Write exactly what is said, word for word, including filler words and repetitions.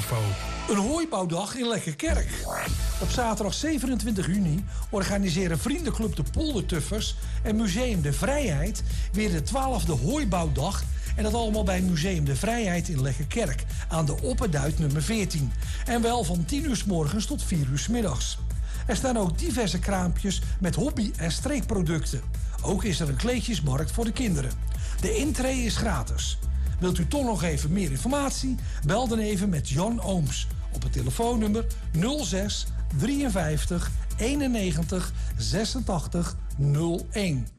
info. Een hooibouwdag in Lekkerkerk. Op zaterdag zevenentwintig juni organiseren Vriendenclub de Poldertuffers en Museum de Vrijheid weer de twaalfde hooibouwdag. En dat allemaal bij Museum de Vrijheid in Lekkerkerk aan de Opperduit nummer veertien. En wel van tien uur 's morgens tot vier uur 's middags. Er staan ook diverse kraampjes met hobby- en streekproducten. Ook is er een kleedjesmarkt voor de kinderen. De intree is gratis. Wilt u toch nog even meer informatie? Bel dan even met Jan Ooms op het telefoonnummer nul zes drieënvijftig eenennegentig zesentachtig nul een.